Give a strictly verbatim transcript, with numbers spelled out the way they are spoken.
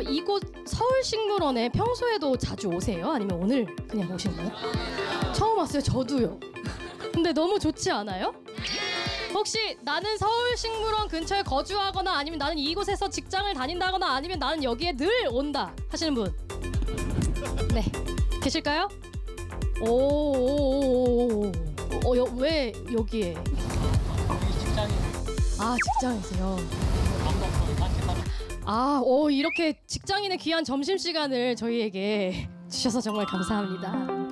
이곳 서울식물원에 평소에도 자주 오세요? 아니면 오늘 그냥 오신 거예요? 처음 왔어요. 저도요. 근데 너무 좋지 않아요? 혹시 나는 서울식물원 근처에 거주하거나 아니면 나는 이곳에서 직장을 다닌다거나 아니면 나는 여기에 늘 온다 하시는 분? 네, 계실까요? 오오오오오. 어, 여, 왜 여기에? 여기 직장이. 아, 직장이세요. 아, 오, 이렇게 직장인의 귀한 점심시간을 저희에게 주셔서 정말 감사합니다.